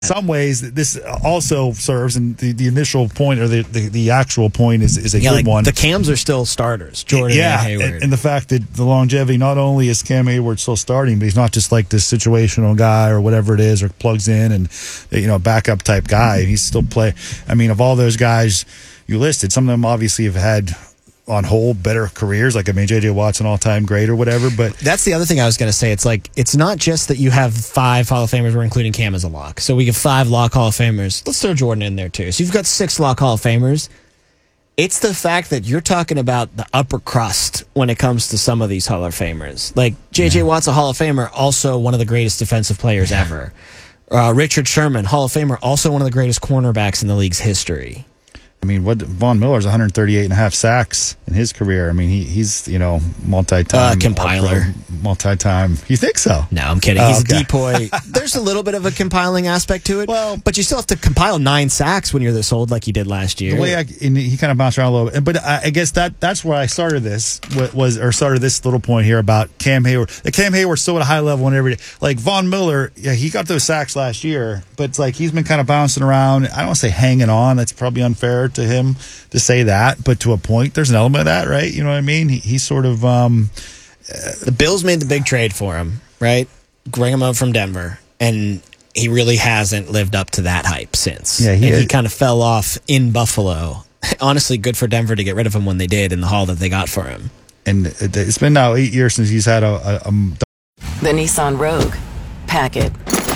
some ways, this also serves, and the initial point or the actual point is a good one. The Cams are still starters, Jordan and Hayward. And the fact that the longevity, not only is Cam Hayward still starting, but he's not just like this situational guy or whatever it is, or plugs in and, backup type guy. He's still play. I mean, of all those guys you listed, some of them obviously have had on whole better careers, like J.J. Watt's an all-time great or whatever, but that's the other thing I was going to say. It's not just that you have 5 Hall of Famers, we're including Cam as a lock, so we get 5 lock Hall of Famers. Let's throw Jordan in there too. So you've got 6 lock Hall of Famers. It's the fact that you're talking about the upper crust when it comes to some of these Hall of Famers. Like J.J. Watt's a Hall of Famer, also one of the greatest defensive players ever. Richard Sherman, Hall of Famer, also one of the greatest cornerbacks in the league's history. I mean, Von Miller's 138 and a half sacks in his career. I mean, he's multi-time compiler, multi-time. You think so? No, I'm kidding. He's a depoy. There's a little bit of a compiling aspect to it. Well, but you still have to compile 9 sacks when you're this old, like you did last year. The way he kind of bounced around a little bit, but I guess that's where I started this started this little point here about Cam Hayward. Cam Hayward's still at a high level and every day. Like Von Miller, he got those sacks last year, but it's like he's been kind of bouncing around. I don't want to say hanging on. That's probably unfair to him to say that, but to a point, there's an element of that, right? You know what I mean? He's sort of the Bills made the big trade for him, right? Bring him up from Denver, and he really hasn't lived up to that hype since. Yeah, he kind of fell off in Buffalo. Honestly, good for Denver to get rid of him when they did in the haul that they got for him. And it's been now 8 years since he's had The Nissan Rogue. Pack it.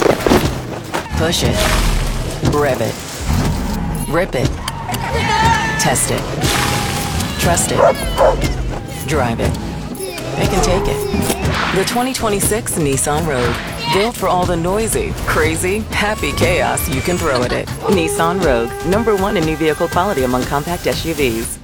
Push it. Rev it. Rip it. Test it. Trust it. Drive it. It can take it. The 2026 Nissan Rogue. Built for all the noisy, crazy, happy chaos you can throw at it. Nissan Rogue. #1 in new vehicle quality among compact SUVs.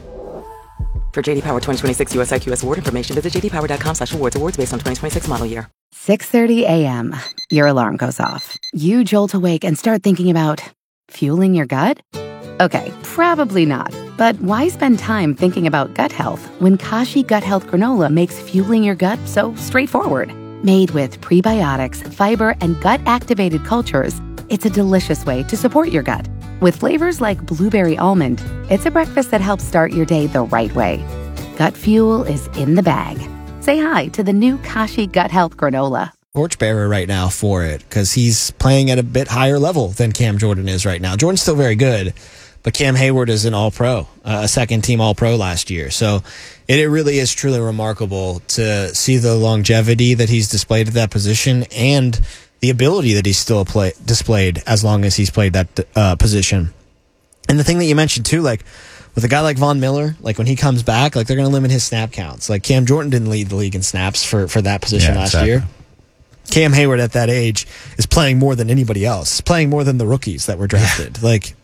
For JD Power 2026 US IQS award information, visit jdpower.com/awards. Awards based on 2026 model year. 6:30 a.m. Your alarm goes off. You jolt awake and start thinking about fueling your gut? Okay, probably not. But why spend time thinking about gut health when Kashi Gut Health Granola makes fueling your gut so straightforward? Made with prebiotics, fiber, and gut-activated cultures, it's a delicious way to support your gut. With flavors like blueberry almond, it's a breakfast that helps start your day the right way. Gut fuel is in the bag. Say hi to the new Kashi Gut Health Granola. Torchbearer right now for it, because he's playing at a bit higher level than Cam Jordan is right now. Jordan's still very good, but Cam Hayward is an all-pro, a second-team all-pro last year. So it really is truly remarkable to see the longevity that he's displayed at that position and the ability that he's still displayed as long as he's played that position. And the thing that you mentioned, too, like with a guy like Von Miller, like when he comes back, like they're going to limit his snap counts. Like Cam Jordan didn't lead the league in snaps for that position last year. Cam Hayward at that age is playing more than anybody else. He's playing more than the rookies that were drafted.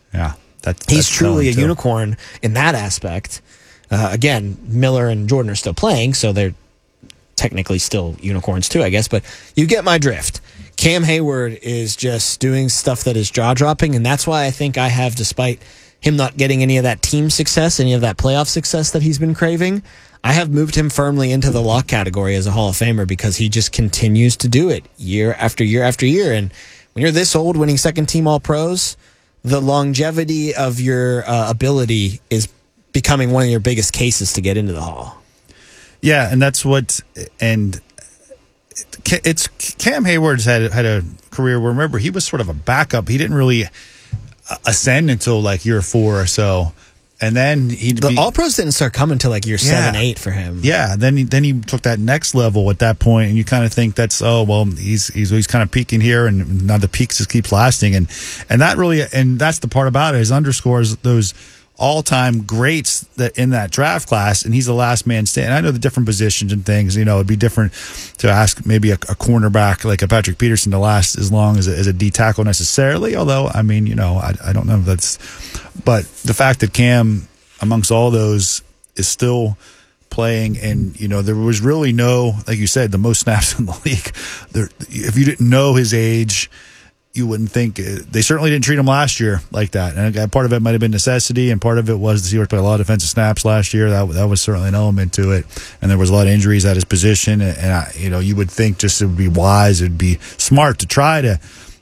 He's truly a unicorn in that aspect. Again, Miller and Jordan are still playing, so they're technically still unicorns too, I guess. But you get my drift. Cam Hayward is just doing stuff that is jaw-dropping, and that's why I think I have, despite him not getting any of that team success, any of that playoff success that he's been craving, I have moved him firmly into the lock category as a Hall of Famer because he just continues to do it year after year after year. And when you're this old, winning second-team All-Pros, the longevity of your ability is becoming one of your biggest cases to get into the Hall. Yeah, and that's what it's Cam Hayward's had a career where, remember, he was sort of a backup. He didn't really ascend until like year 4 or so. And then the All-Pros didn't start coming until like year 7, 8 for him. Yeah, then he took that next level at that point, and you kind of think that's he's kind of peaking here, and now the peak just keeps lasting, and that really, and that's the part about it, is underscores those all-time greats that in that draft class, and he's the last man standing. I know the different positions and things, it'd be different to ask maybe a cornerback like a Patrick Peterson to last as long as a D tackle necessarily, although, I mean, I don't know if that's, but the fact that Cam, amongst all those, is still playing, and, there was really no, like you said, the most snaps in the league. If you didn't know his age, you wouldn't think. They certainly didn't treat him last year like that, and part of it might have been necessity, and part of it was the Seahawks played a lot of defensive snaps last year. That was certainly an element to it, and there was a lot of injuries at his position, and you would think just it would be wise, it would be smart to try to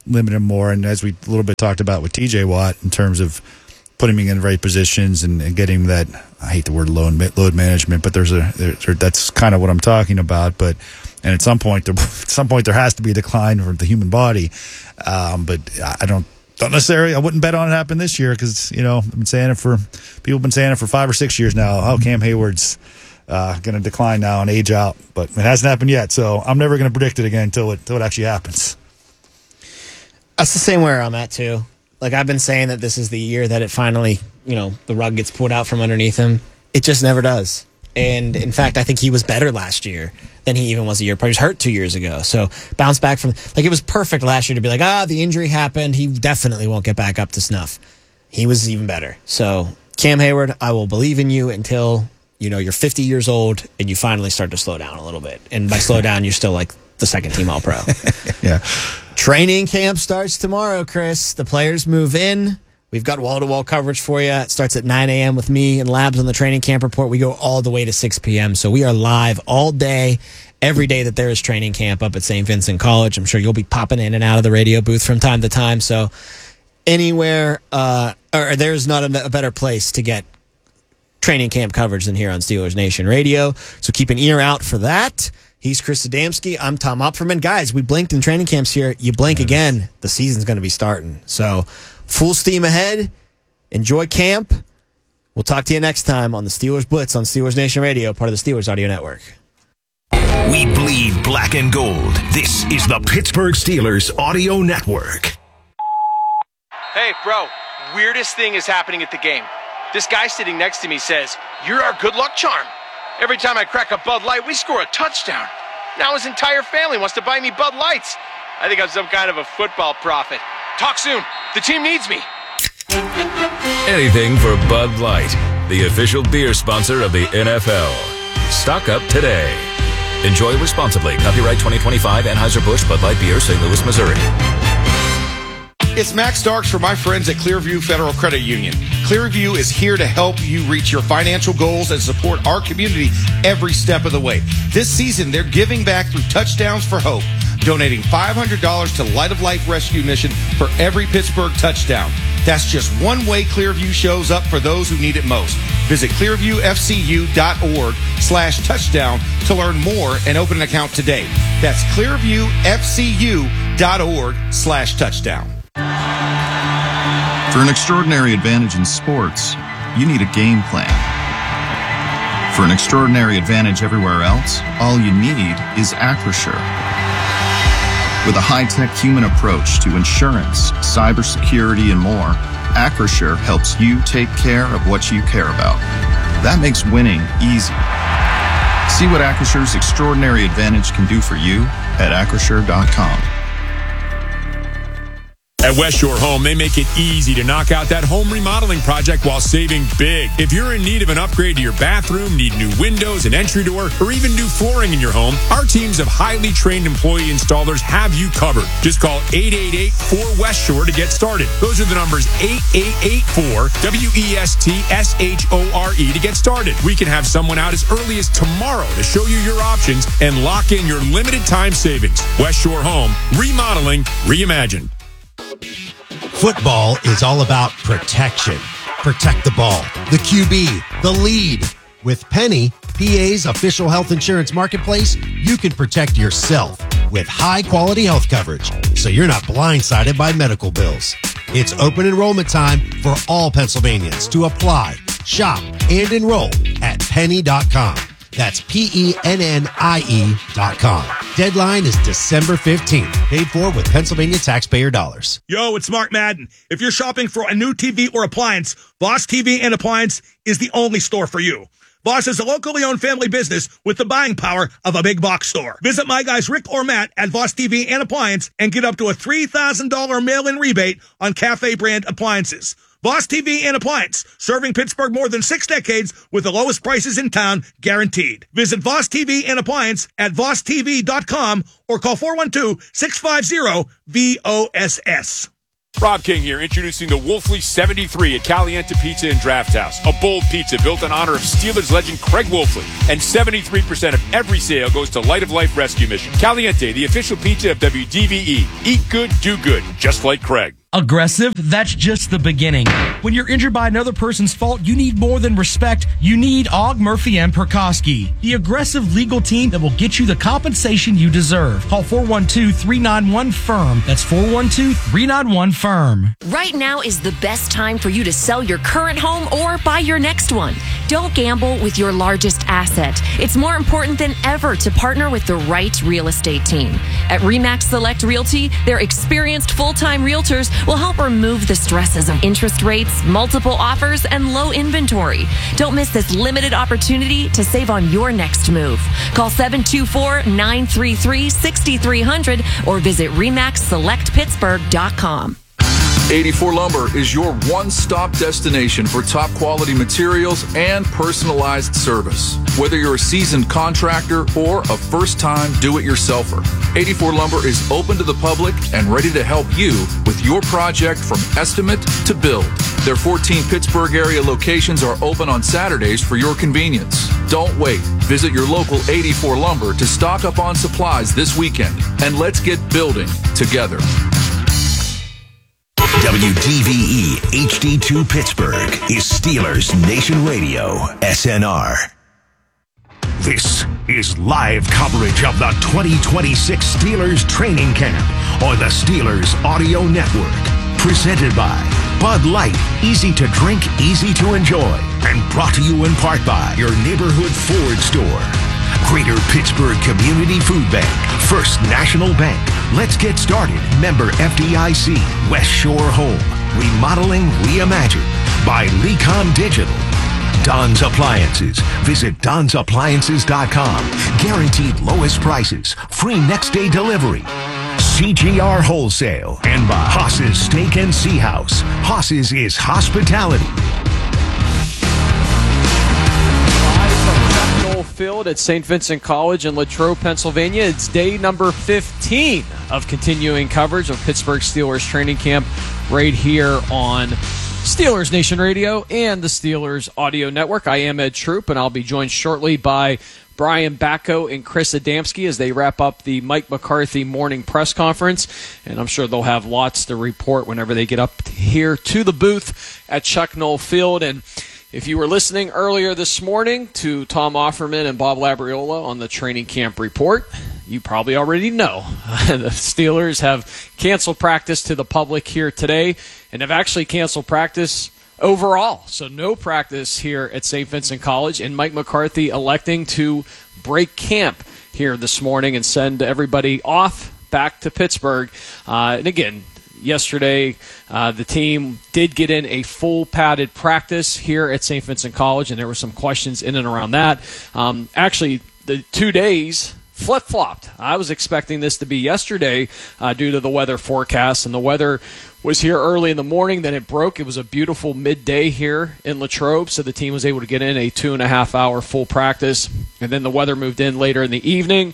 limit him more. And as we a little bit talked about with TJ Watt in terms of putting him in the right positions and getting that, I hate the word load management, but that's kind of what I'm talking about. But and at some point there has to be a decline for the human body. But I don't necessarily. I wouldn't bet on it happen this year because I've been saying it for 5 or 6 years now. Oh, Cam Hayward's going to decline now and age out, but it hasn't happened yet. So I'm never going to predict it again until it actually happens. That's the same where I'm at too. Like I've been saying that this is the year that it finally, the rug gets pulled out from underneath him. It just never does. And in fact, I think he was better last year than he even was a year. He was hurt 2 years ago. So bounce back from, it was perfect last year to be like, the injury happened. He definitely won't get back up to snuff. He was even better. So Cam Hayward, I will believe in you until, you're 50 years old and you finally start to slow down a little bit. And by slow down, you're still like the second team All-Pro. Yeah. Training camp starts tomorrow, Chris. The players move in. We've got wall-to-wall coverage for you. It starts at 9 a.m. with me and Labs on the training camp report. We go all the way to 6 p.m. So we are live all day, every day that there is training camp up at St. Vincent College. I'm sure you'll be popping in and out of the radio booth from time to time. So anywhere, or there's not a better place to get training camp coverage than here on Steelers Nation Radio. So keep an ear out for that. He's Chris Adamski. I'm Tom Opferman. Guys, we blinked in training camps here. You blink again, the season's going to be starting. So full steam ahead. Enjoy camp. We'll talk to you next time on the Steelers Blitz on Steelers Nation Radio, part of the Steelers Audio Network. We bleed black and gold. This is the Pittsburgh Steelers Audio Network. Hey, bro, weirdest thing is happening at the game. This guy sitting next to me says, "You're our good luck charm. Every time I crack a Bud Light, we score a touchdown." Now his entire family wants to buy me Bud Lights. I think I'm some kind of a football prophet. Talk soon. The team needs me. Anything for Bud Light, the official beer sponsor of the NFL. Stock up today. Enjoy responsibly. Copyright 2025 Anheuser-Busch Bud Light Beer, St. Louis, Missouri. It's Max Starks for my friends at Clearview Federal Credit Union. Clearview is here to help you reach your financial goals and support our community every step of the way. This season, they're giving back through Touchdowns for Hope, donating $500 to Light of Life Rescue Mission for every Pittsburgh touchdown. That's just one way Clearview shows up for those who need it most. Visit clearviewfcu.org/touchdown to learn more and open an account today. That's clearviewfcu.org/touchdown. For an extraordinary advantage in sports, you need a game plan. For an extraordinary advantage everywhere else, all you need is Acrisure. With a high-tech human approach to insurance, cybersecurity, and more, Acrisure helps you take care of what you care about. That makes winning easy. See what Acrisure's extraordinary advantage can do for you at Acrisure.com. At West Shore Home, they make it easy to knock out that home remodeling project while saving big. If you're in need of an upgrade to your bathroom, need new windows, an entry door, or even new flooring in your home, our teams of highly trained employee installers have you covered. Just call 888-4West Shore to get started. Those are the numbers 8884-WESTSHORE to get started. We can have someone out as early as tomorrow to show you your options and lock in your limited time savings. West Shore Home, remodeling, reimagined. Football is all about protection. Protect the ball, the QB, the lead. With Penny, PA's official health insurance marketplace, you can protect yourself with high-quality health coverage, so you're not blindsided by medical bills. It's open enrollment time for all Pennsylvanians to apply, shop, and enroll at penny.com. That's PENNIE.com. Deadline is December 15th. Paid for with Pennsylvania taxpayer dollars. Yo, it's Mark Madden. If you're shopping for a new TV or appliance, Voss TV and Appliance is the only store for you. Voss is a locally owned family business with the buying power of a big box store. Visit my guys Rick or Matt at Voss TV and Appliance and get up to a $3,000 mail-in rebate on Cafe brand appliances. Voss TV and Appliance, serving Pittsburgh more than 6 decades with the lowest prices in town, guaranteed. Visit Voss TV and Appliance at VossTV.com or call 412-650-VOSS. Rob King here, introducing the Wolfley 73 at Caliente Pizza and Draft House. A bold pizza built in honor of Steelers legend Craig Wolfley. And 73% of every sale goes to Light of Life Rescue Mission. Caliente, the official pizza of WDVE. Eat good, do good, just like Craig. Aggressive? That's just the beginning. When you're injured by another person's fault, you need more than respect. You need Og, Murphy, and Perkoski, the aggressive legal team that will get you the compensation you deserve. Call 412-391-FIRM. That's 412-391-FIRM. Right now is the best time for you to sell your current home or buy your next one. Don't gamble with your largest asset. It's more important than ever to partner with the right real estate team. At RE/MAX Select Realty, their experienced full-time realtors will help remove the stresses of interest rates, multiple offers, and low inventory. Don't miss this limited opportunity to save on your next move. Call 724-933-6300 or visit RE/MAXSelectPittsburgh.com. 84 Lumber is your one-stop destination for top quality materials and personalized service. Whether you're a seasoned contractor or a first-time do-it-yourselfer, 84 Lumber is open to the public and ready to help you with your project from estimate to build. Their 14 Pittsburgh area locations are open on Saturdays for your convenience. Don't wait. Visit your local 84 Lumber to stock up on supplies this weekend, and let's get building together. WDVE HD2 Pittsburgh is Steelers Nation Radio, SNR. This is live coverage of the 2026 Steelers training camp on the Steelers Audio Network. Presented by Bud Light, easy to drink, easy to enjoy. And brought to you in part by your neighborhood Ford store. Greater Pittsburgh Community Food Bank, First National Bank. Let's get started. Member FDIC, West Shore Home. Remodeling Reimagined by Lecom Digital. Don's Appliances. Visit Don'sAppliances.com. Guaranteed lowest prices. Free next day delivery. CGR Wholesale. And by Haas's Steak and Sea House. Haas's is hospitality. Field at St. Vincent College in Latrobe, Pennsylvania. It's day number 15 of continuing coverage of Pittsburgh Steelers training camp right here on Steelers Nation Radio and the Steelers Audio Network. I am Ed Troop, and I'll be joined shortly by Brian Backo and Chris Adamski as they wrap up the Mike McCarthy morning press conference. And I'm sure they'll have lots to report whenever they get up here to the booth at Chuck Noll Field. And if you were listening earlier this morning to Tom Offerman and Bob Labriola on the training camp report, you probably already know the Steelers have canceled practice to the public here today and have actually canceled practice overall. So no practice here at St. Vincent College, and Mike McCarthy electing to break camp here this morning and send everybody off back to Pittsburgh. And again, yesterday, the team did get in a full padded practice here at St. Vincent College, and there were some questions in and around that. Actually, the 2 days flip-flopped. I was expecting this to be yesterday due to the weather forecast, and the weather was here early in the morning, then it broke. It was a beautiful midday here in Latrobe, so the team was able to get in a 2.5-hour full practice, and then the weather moved in later in the evening.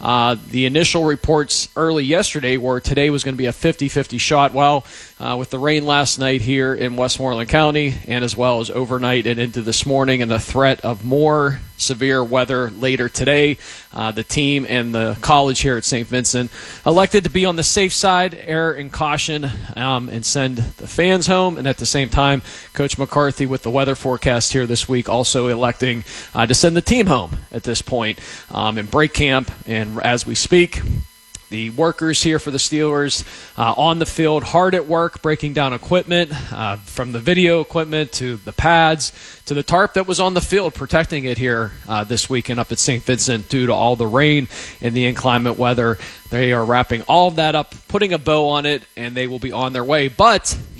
The initial reports early yesterday were today was going to be a 50-50 shot. Well, with the rain last night here in Westmoreland County, and as well as overnight and into this morning, and the threat of more severe weather later today, the team and the college here at St. Vincent elected to be on the safe side, err and caution, and send the fans home. And at the same time, Coach McCarthy, with the weather forecast here this week, also electing to send the team home at this point and break camp. And as we speak, the workers here for the Steelers on the field, hard at work, breaking down equipment, from the video equipment to the pads to the tarp that was on the field, protecting it here this weekend up at St. Vincent due to all the rain and the inclement weather. They are wrapping all of that up, putting a bow on it, and they will be on their way. But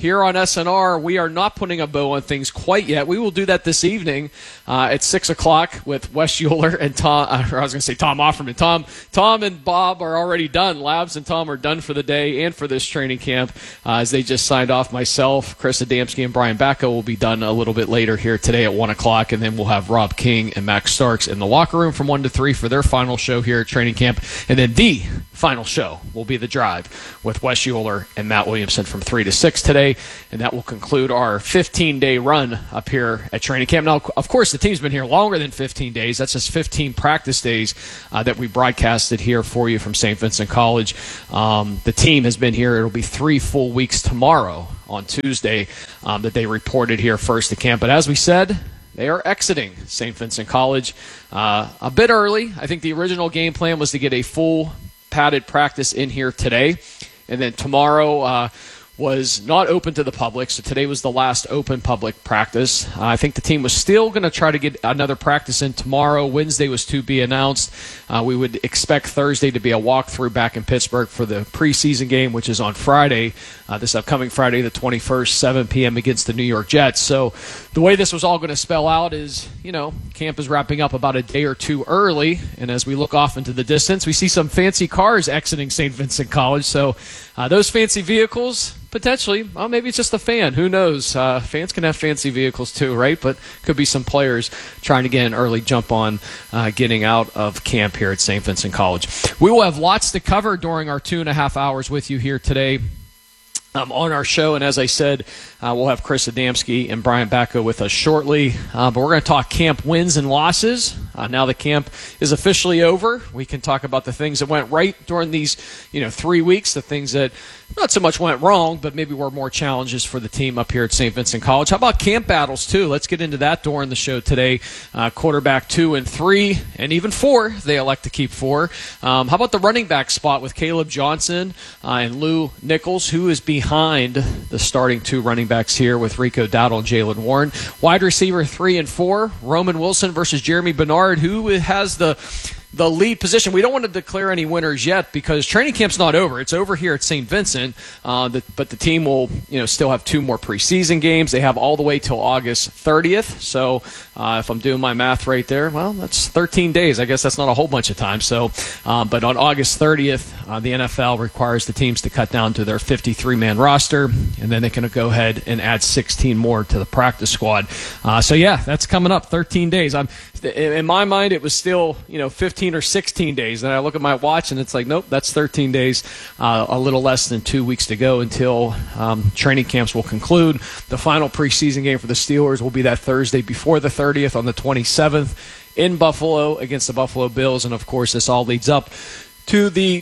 here on SNR, we are not putting a bow on things quite yet. We will do that this evening at 6 o'clock with Wes Euler and Tom. I was going to say Tom Offerman. Tom and Bob are already done. Labs and Tom are done for the day and for this training camp as they just signed off. Myself, Chris Adamski, and Brian Bacco will be done a little bit later here today at 1 o'clock, and then we'll have Rob King and Max Starks in the locker room from 1 to 3 for their final show here at training camp. And then the final show will be The Drive with Wes Euler and Matt Williamson from 3 to 6 today, and that will conclude our 15-day run up here at training camp. Now, of course, the team's been here longer than 15 days. That's just 15 practice days that we broadcasted here for you from St. Vincent College. The team has been here. It'll be 3 full weeks tomorrow on Tuesday that they reported here first to camp. But as we said, they are exiting St. Vincent College a bit early. I think the original game plan was to get a full padded practice in here today, and then tomorrow was not open to the public, so today was the last open public practice. I think the team was still going to try to get another practice in tomorrow. Wednesday was to be announced. We would expect Thursday to be a walkthrough back in Pittsburgh for the preseason game, which is on Friday, this upcoming Friday, the 21st, 7 p.m. against the New York Jets. So the way this was all going to spell out is, camp is wrapping up about a day or two early, and as we look off into the distance, we see some fancy cars exiting St. Vincent College. So those fancy vehicles, potentially, well, maybe it's just a fan. Who knows? Fans can have fancy vehicles too, right? But could be some players trying to get an early jump on getting out of camp here at St. Vincent College. We will have lots to cover during our 2.5 hours with you here today on our show. And as I said, we'll have Chris Adamski and Brian Bacco with us shortly. But we're going to talk camp wins and losses. Now the camp is officially over. We can talk about the things that went right during these 3 weeks, the things that not so much went wrong, but maybe were more challenges for the team up here at St. Vincent College. How about camp battles, too? Let's get into that during the show today. Quarterback 2 and 3, and even 4. They elect to keep 4. How about the running back spot with Caleb Johnson and Lou Nichols, who is behind the starting 2 running backs here with Rico Dowdle and Jalen Warren. Wide receiver 3 and 4, Roman Wilson versus Jeremy Bernard, who has the lead position. We don't want to declare any winners yet because training camp's not over. It's over here at St. Vincent, but the team will still have 2 more preseason games. They have all the way till August 30th. So if I'm doing my math right there, well, that's 13 days. I guess that's not a whole bunch of time. So, but on August 30th, the NFL requires the teams to cut down to their 53-man roster, and then they can go ahead and add 16 more to the practice squad. So yeah, that's coming up. 13 days. In my mind, it was still 15 or 16 days. And I look at my watch and it's like, nope, that's 13 days, a little less than 2 weeks to go until training camps will conclude. The final preseason game for the Steelers will be that Thursday before the 30th on the 27th in Buffalo against the Buffalo Bills. And, of course, this all leads up to the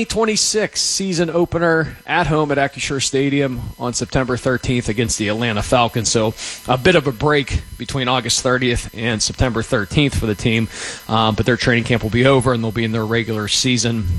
2026 season opener at home at Acrisure Stadium on September 13th against the Atlanta Falcons. So a bit of a break between August 30th and September 13th for the team. But their training camp will be over and they'll be in their regular season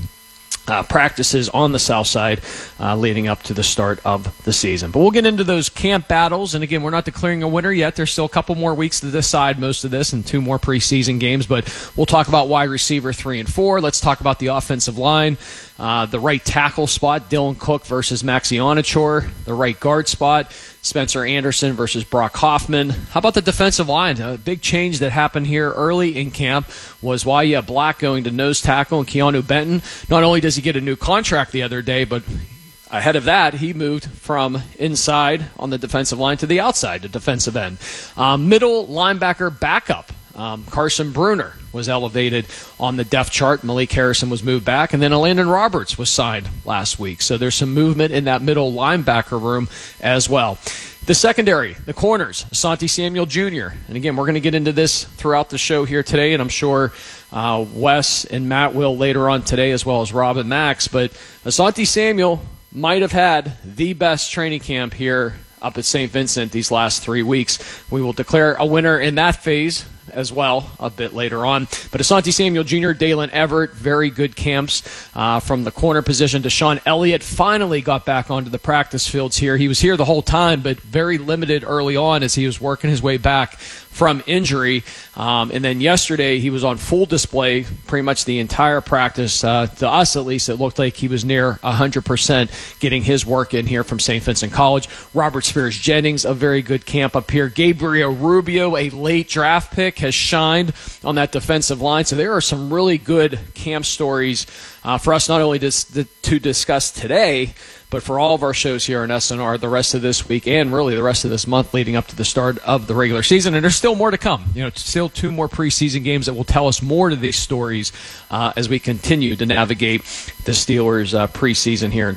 practices on the south side leading up to the start of the season. But we'll get into those camp battles. And again, we're not declaring a winner yet. There's still a couple more weeks to decide most of this and 2 more preseason games. But we'll talk about wide receiver 3 and 4. Let's talk about the offensive line. The right tackle spot, Dylan Cook versus Maxi Onachor. The right guard spot, Spencer Anderson versus Brock Hoffman. How about the defensive line? A big change that happened here early in camp was Wyatt Black going to nose tackle and Keanu Benton. Not only does he get a new contract the other day, but ahead of that, he moved from inside on the defensive line to the outside, the defensive end. Middle linebacker backup. Carson Bruner was elevated on the depth chart. Malik Harrison was moved back, and then Landon Roberts was signed last week. So there's some movement in that middle linebacker room as well. The secondary, the corners, Asante Samuel Jr. And again, we're going to get into this throughout the show here today, and I'm sure Wes and Matt will later on today, as well as Rob and Max. But Asante Samuel might have had the best training camp here up at St. Vincent these last 3 weeks. We will declare a winner in that phase as well a bit later on. But Asante Samuel Jr., Dalen Everett, very good camps from the corner position. Deshaun Elliott finally got back onto the practice fields here. He was here the whole time, but very limited early on as he was working his way back from injury. And then yesterday he was on full display pretty much the entire practice. To us, at least, it looked like he was near 100% getting his work in here from St. Vincent College. Robert Spears Jennings, a very good camp up here. Gabriel Rubio, a late draft pick, has shined on that defensive line. So there are some really good camp stories for us not only to discuss today, but for all of our shows here on SNR the rest of this week and really the rest of this month leading up to the start of the regular season. And there's still more to come. Still 2 more preseason games that will tell us more to these stories as we continue to navigate the Steelers preseason here in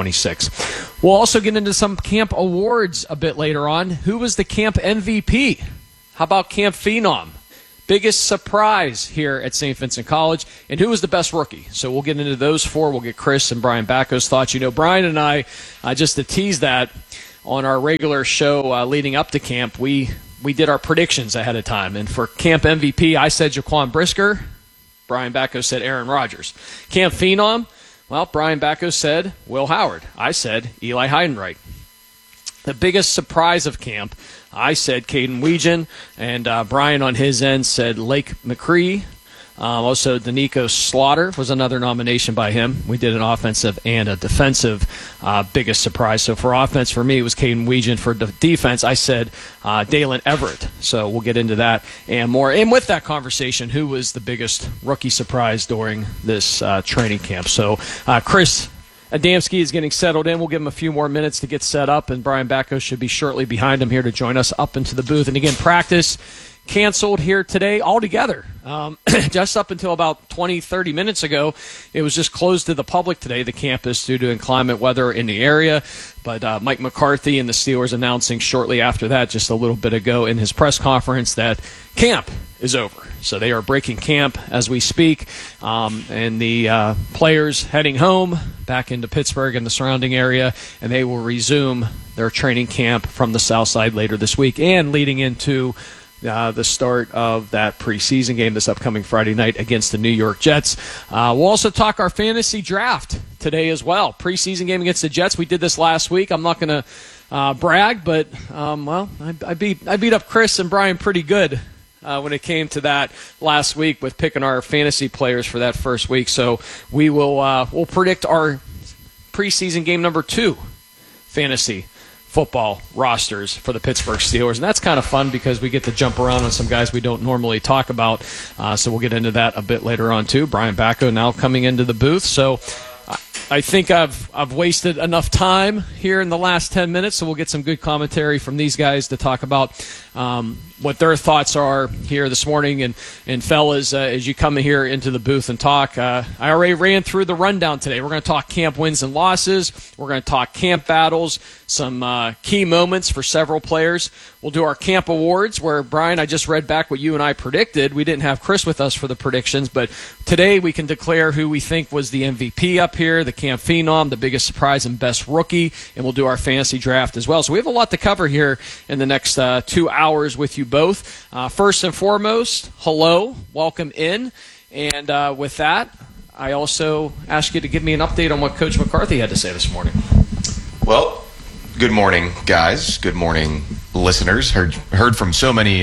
2026. We'll also get into some camp awards a bit later on. Who was the camp MVP? How about Camp Phenom? Biggest surprise here at St. Vincent College, and who was the best rookie? So we'll get into those 4. We'll get Chris and Brian Backo's thoughts. Brian and I, just to tease that, on our regular show leading up to camp, we did our predictions ahead of time. And for Camp MVP, I said Jaquan Brisker. Brian Backo said Aaron Rodgers. Camp Phenom, well, Brian Backo said Will Howard. I said Eli Heidenreich. The biggest surprise of camp, I said Caden Weegan, and Brian on his end said Lake McCree. Also, Danico Slaughter was another nomination by him. We did an offensive and a defensive biggest surprise. So for offense, for me, it was Caden Weegan. For defense, I said Dalen Everett. So we'll get into that and more. And with that conversation, who was the biggest rookie surprise during this training camp? So Chris Adamski is getting settled in. We'll give him a few more minutes to get set up, and Brian Backo should be shortly behind him here to join us up into the booth. And again, practice canceled here today altogether. Just up until about 20, 30 minutes ago, it was just closed to the public today, the campus, due to inclement weather in the area. But Mike McCarthy and the Steelers announcing shortly after that, just a little bit ago in his press conference, that camp is over. So they are breaking camp as we speak, and the players heading home back into Pittsburgh and the surrounding area, and they will resume their training camp from the south side later this week and leading into the start of that preseason game this upcoming Friday night against the New York Jets. We'll also talk our fantasy draft today as well. Preseason game against the Jets. We did this last week. I'm not going to brag, but I beat up Chris and Brian pretty good when it came to that last week with picking our fantasy players for that first week. So we will we'll predict our preseason game number 2 fantasy football rosters for the Pittsburgh Steelers. And that's kind of fun because we get to jump around on some guys we don't normally talk about. So we'll get into that a bit later on too. Brian Backo now coming into the booth. So I think I've wasted enough time here in the last 10 minutes, so we'll get some good commentary from these guys to talk about what their thoughts are here this morning. And fellas, as you come here into the booth and talk, I already ran through the rundown today. We're going to talk camp wins and losses. We're going to talk camp battles, some key moments for several players. We'll do our camp awards where, Brian, I just read back what you and I predicted. We didn't have Chris with us for the predictions, but today we can declare who we think was the MVP up here, the camp phenom, the biggest surprise and best rookie, and we'll do our fantasy draft as well. So we have a lot to cover here in the next 2 hours with you both. First and foremost, hello, welcome in. And with that, I also ask you to give me an update on what Coach McCarthy had to say this morning. Well, good morning, guys. Good morning, listeners. Heard from so many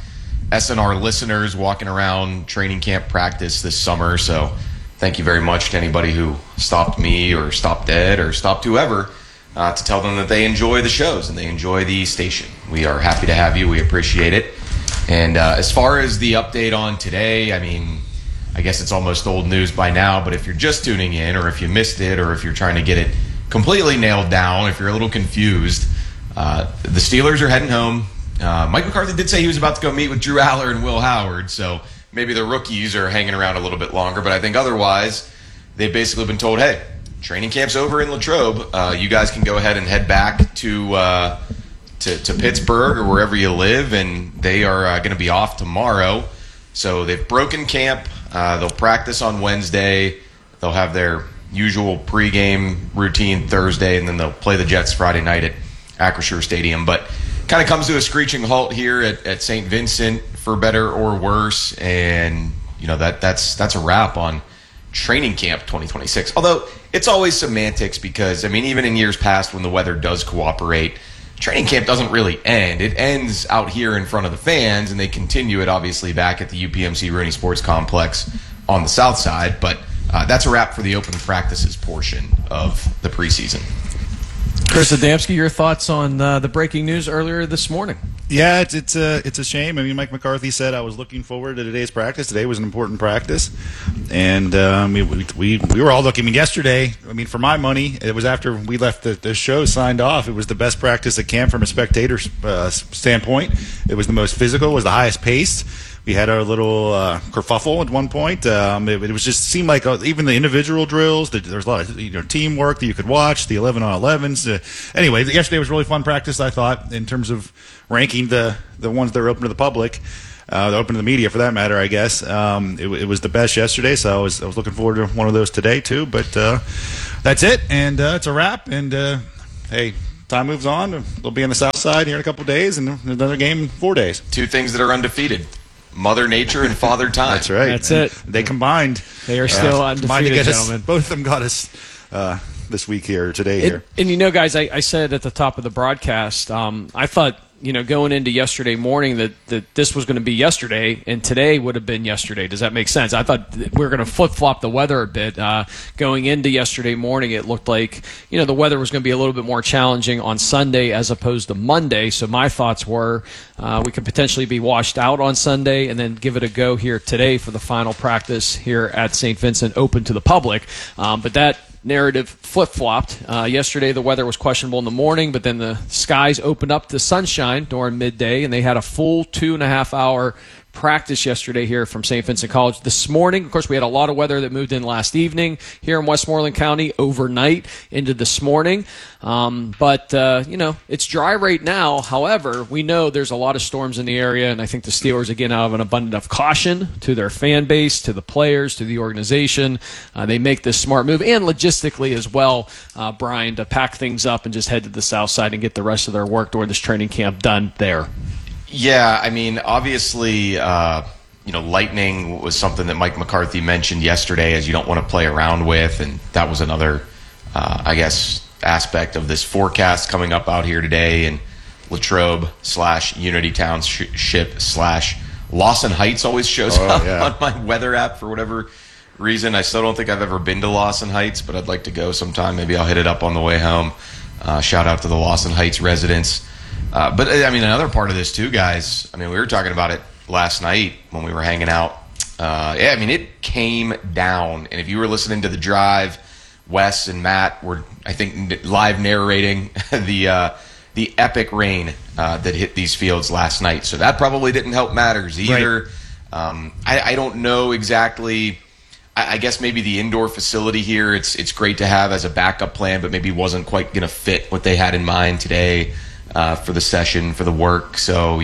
SNR listeners walking around training camp practice this summer. So thank you very much to anybody who stopped me or stopped Ed or stopped whoever to tell them that they enjoy the shows and they enjoy the station. We are happy to have you. We appreciate it. And as far as the update on today, I mean, I guess it's almost old news by now, but if you're just tuning in or if you missed it or if you're trying to get it completely nailed down, if you're a little confused, the Steelers are heading home. Mike McCarthy did say he was about to go meet with Drew Aller and Will Howard, so maybe the rookies are hanging around a little bit longer, but I think otherwise they've basically been told, hey, training camp's over in Latrobe. You guys can go ahead and head back to Pittsburgh or wherever you live, and they are going to be off tomorrow. So they've broken camp. They'll practice on Wednesday. They'll have their usual pregame routine Thursday, and then they'll play the Jets Friday night at Acrisure Stadium. But kind of comes to a screeching halt here at St. Vincent, for better or worse, and that's a wrap on training camp 2026. Although it's always semantics, because even in years past when the weather does cooperate, training camp doesn't really end. It ends out here in front of the fans, and they continue it obviously back at the UPMC Rooney Sports Complex on the south side. But that's a wrap for the open practices portion of the preseason. Chris Adamski, your thoughts on the breaking news earlier this morning? Yeah, it's a shame. Mike McCarthy said I was looking forward to today's practice. Today was an important practice, and we were all looking. Yesterday, for my money, it was after we left the show signed off. It was the best practice at camp from a spectator standpoint. It was the most physical. It was the highest paced. We had our little kerfuffle at one point. It was just seemed like even the individual drills, there was a lot of teamwork that you could watch, the 11-on-11s. Anyway, yesterday was a really fun practice, I thought, in terms of ranking the ones that are open to the public, open to the media for that matter, I guess. It was the best yesterday, so I was looking forward to one of those today too. But that's it, and it's a wrap. And hey, time moves on. They'll be on the south side here in a couple of days, and another game in 4 days. Two things that are undefeated: Mother Nature and Father Time. That's right. That's it. They combined. They are still undefeated, gentlemen. Both of them got us this week here, today. And guys, I said at the top of the broadcast, I thought, going into yesterday morning that this was going to be yesterday, and today would have been yesterday. Does that make sense? I thought we were going to flip-flop the weather a bit. Going into yesterday morning, it looked like, the weather was going to be a little bit more challenging on Sunday as opposed to Monday. So my thoughts were we could potentially be washed out on Sunday and then give it a go here today for the final practice here at St. Vincent, open to the public. But that narrative flip-flopped. Yesterday the weather was questionable in the morning, but then the skies opened up to sunshine during midday, and they had a full 2.5 hour practice yesterday here from St. Vincent College. This morning, of course, we had a lot of weather that moved in last evening here in Westmoreland County overnight into this morning. But it's dry right now. However, we know there's a lot of storms in the area, and I think the Steelers, again, out of an abundance of caution to their fan base, to the players, to the organization, they make this smart move, and logistically as well, Brian, to pack things up and just head to the south side and get the rest of their work during this training camp done there. Yeah, obviously, lightning was something that Mike McCarthy mentioned yesterday, as you don't want to play around with, and that was another, aspect of this forecast coming up out here today in Latrobe / Unity Township / Lawson Heights always shows up on my weather app for whatever reason. I still don't think I've ever been to Lawson Heights, but I'd like to go sometime. Maybe I'll hit it up on the way home. Shout out to the Lawson Heights residents. But another part of this too, guys, we were talking about it last night when we were hanging out. It came down. And if you were listening to The Drive, Wes and Matt were, I think, live narrating the epic rain that hit these fields last night. So that probably didn't help matters either. Right. I don't know exactly. I guess maybe the indoor facility here, it's great to have as a backup plan, but maybe wasn't quite going to fit what they had in mind today. For the session, for the work. So,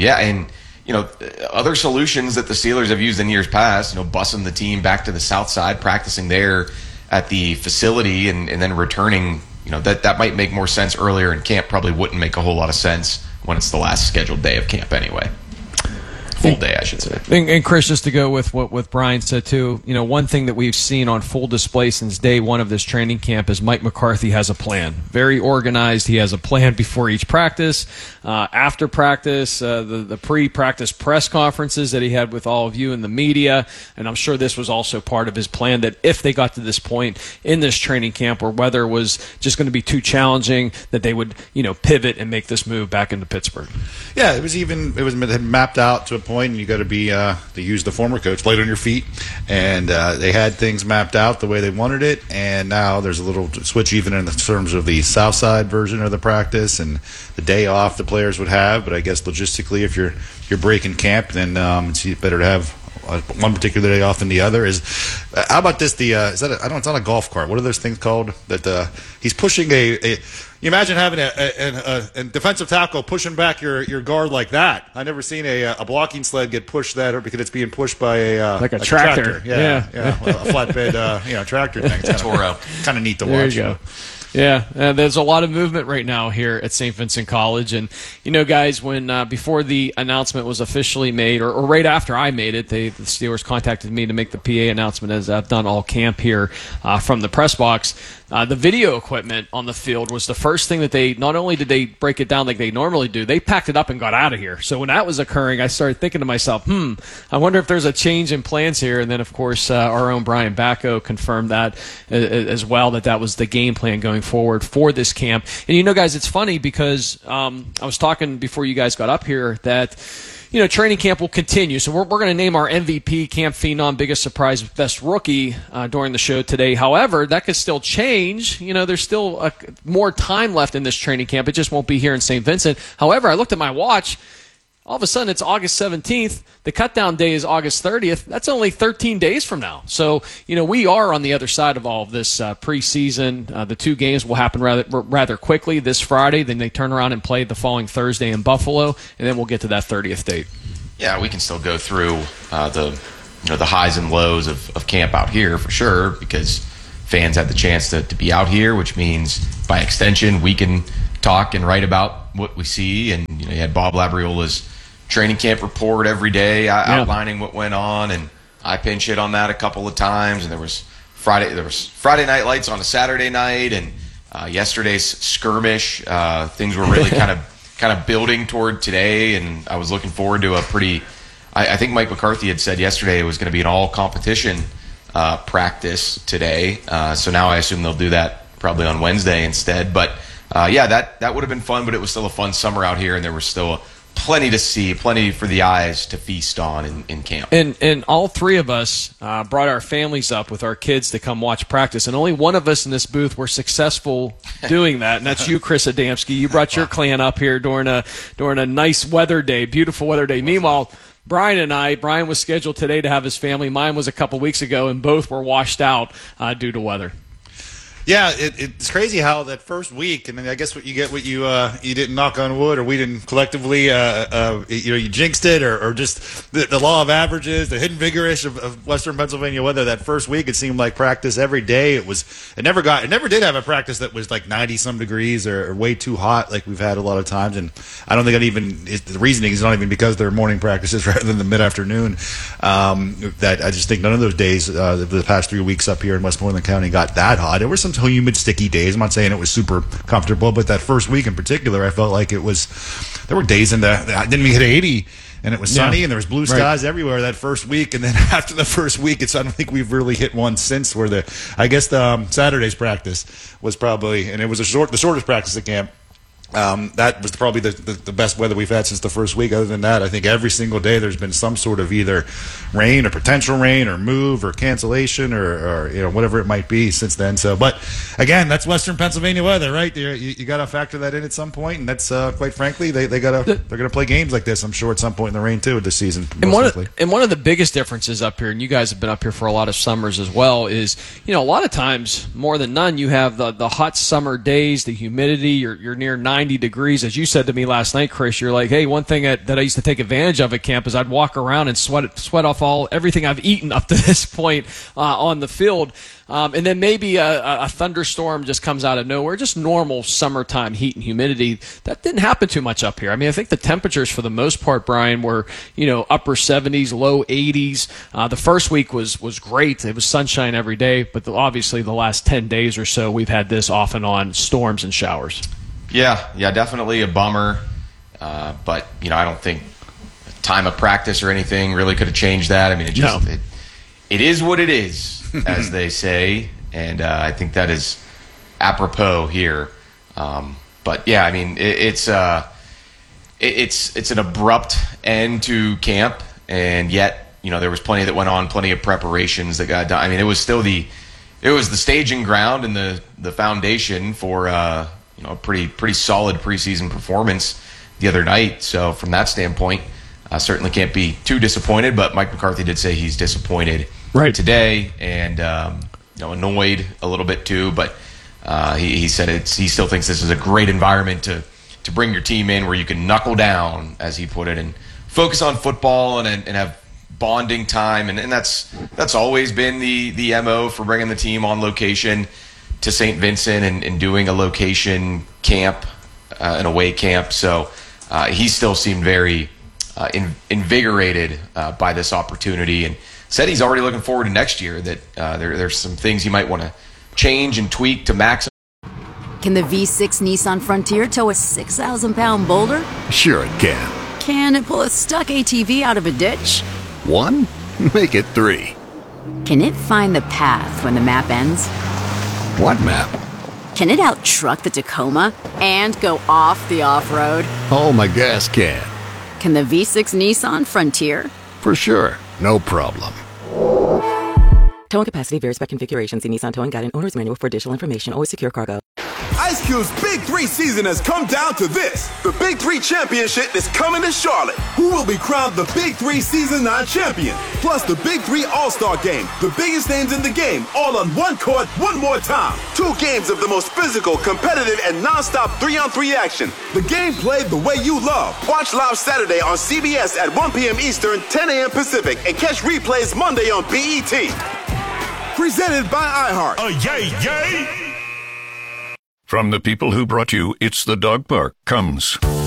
other solutions that the Steelers have used in years past, busing the team back to the south side, practicing there at the facility, and then returning, that might make more sense earlier in camp. Probably wouldn't make a whole lot of sense when it's the last scheduled day of camp anyway. Full day, I should say. And Chris, just to go with what Brian said too, one thing that we've seen on full display since day one of this training camp is Mike McCarthy has a plan. Very organized. He has a plan before each practice, after practice, the pre-practice press conferences that he had with all of you in the media, and I'm sure this was also part of his plan that if they got to this point in this training camp where weather was just going to be too challenging, that they would, pivot and make this move back into Pittsburgh. Yeah, it was mapped out to a point, and you got to be to use the former coach, light on your feet, and they had things mapped out the way they wanted it, and now there's a little switch even in terms of the south side version of the practice and the day off the players would have. But I guess logistically, if you're breaking camp, then it's better to have one particular day off than the other. How about this? It's not a golf cart. What are those things called? That he's pushing you imagine having a defensive tackle pushing back your guard like that. I've never seen a blocking sled get pushed that, because it's being pushed by a tractor. Yeah, a flatbed tractor thing. It's Toro. Kind of neat to there watch. You go. Yeah, there's a lot of movement right now here at St. Vincent College. And, guys, when before the announcement was officially made, or right after I made it, the Steelers contacted me to make the PA announcement, as I've done all camp here from the press box. The video equipment on the field was the first thing that not only did they break it down like they normally do, they packed it up and got out of here. So when that was occurring, I started thinking to myself, I wonder if there's a change in plans here. And then, of course, our own Brian Bacco confirmed that as well, that was the game plan going forward for this camp. And, guys, it's funny because I was talking before you guys got up here that training camp will continue. So we're going to name our MVP, Camp Phenom, biggest surprise, best rookie during the show today. However, that could still change. There's still more time left in this training camp. It just won't be here in St. Vincent. However, I looked at my watch. All of a sudden, it's August 17th. The cutdown day is August 30th. That's only 13 days from now. So, we are on the other side of all of this preseason. The 2 games will happen rather quickly this Friday. Then they turn around and play the following Thursday in Buffalo, and then we'll get to that 30th date. Yeah, we can still go through the highs and lows of camp out here for sure, because fans had the chance to be out here, which means by extension we can talk and write about what we see. And you had Bob Labriola's training camp report every day outlining what went on, and I pinch hit on that a couple of times. And there was Friday night lights on a Saturday night, and yesterday's skirmish. Things were really kind of building toward today, and I was looking forward to a pretty. I think Mike McCarthy had said yesterday it was going to be an all competition practice today. So now I assume they'll do that probably on Wednesday instead. But that would have been fun, but it was still a fun summer out here, and there was still plenty to see, plenty for the eyes to feast on in camp. And all 3 of us brought our families up with our kids to come watch practice, and only one of us in this booth were successful doing that, and that's you, Chris Adamski. You brought your clan up here during a nice weather day, beautiful weather day. Meanwhile, Brian was scheduled today to have his family. Mine was a couple weeks ago, and both were washed out due to weather. Yeah, it's crazy how that first week, and then I guess what you didn't knock on wood, or we didn't collectively, you jinxed it, or just the law of averages, the hidden vigorish of Western Pennsylvania weather. That first week, it seemed like practice every day. It never did have a practice that was like 90 some degrees or way too hot like we've had a lot of times. And I don't think the reasoning is not even because they're morning practices rather than the mid afternoon. That I just think none of those days the past 3 weeks up here in Westmoreland County got that hot. There were some humid, sticky days. I'm not saying it was super comfortable, but that first week in particular, I felt like there were days I didn't even hit 80, and it was sunny, and there was blue skies everywhere that first week. And then after the first week, I don't think we've really hit one since. Where the Saturday's practice was probably, and it was the shortest practice at camp. That was probably the best weather we've had since the first week. Other than that, I think every single day there's been some sort of either rain or potential rain or move or cancellation or whatever it might be since then. So, but again, that's Western Pennsylvania weather, right? You got to factor that in at some point, and that's quite frankly they're going to play games like this, I'm sure, at some point in the rain too this season. And one of the biggest differences up here, and you guys have been up here for a lot of summers as well, is a lot of times more than none you have the hot summer days, the humidity. You're near 90 degrees. As you said to me last night, Chris, you're like, hey, one thing that I used to take advantage of at camp is I'd walk around and sweat off everything I've eaten up to this point on the field. And then maybe a thunderstorm just comes out of nowhere, just normal summertime heat and humidity. That didn't happen too much up here. I mean, I think the temperatures for the most part, Brian, were, upper 70s, low 80s. The first week was great. It was sunshine every day, but obviously the last 10 days or so, we've had this off and on storms and showers. Yeah, definitely a bummer. But, I don't think time of practice or anything really could have changed that. I mean, it is what it is, as they say. And I think that is apropos here. But, yeah, I mean, it's an abrupt end to camp. And yet, there was plenty that went on, plenty of preparations that got done. I mean, it was still the staging ground and the foundation for a pretty solid preseason performance the other night. So from that standpoint, certainly can't be too disappointed. But Mike McCarthy did say he's disappointed today and annoyed a little bit too. But he said he still thinks this is a great environment to bring your team in where you can knuckle down, as he put it, and focus on football and have bonding time. And that's always been the MO for bringing the team on location. to St. Vincent and doing a location camp, an away camp. So he still seemed very invigorated by this opportunity, and said he's already looking forward to next year, that there's some things he might want to change and tweak to maximize. Can the V6 Nissan Frontier tow a 6,000-pound boulder? Sure it can. Can it pull a stuck ATV out of a ditch? 1? Make it 3. Can it find the path when the map ends? What map? Can it out-truck the Tacoma and go off the off-road? Oh, my gas can. Can the V6 Nissan Frontier? For sure. No problem. Towing capacity varies by configuration. See Nissan Towing Guide and Owner's Manual for additional information. Always secure cargo. Ice Cube's Big 3 season has come down to this. The Big 3 Championship is coming to Charlotte. Who will be crowned the Big 3 Season 9 champion? Plus the Big 3 All-Star Game. The biggest names in the game, all on one court, one more time. 2 games of the most physical, competitive, and non-stop 3-on-3 action. The game played the way you love. Watch live Saturday on CBS at 1 p.m. Eastern, 10 a.m. Pacific, and catch replays Monday on BET. Presented by iHeart. Yay! From the people who brought you It's the Dog Park comes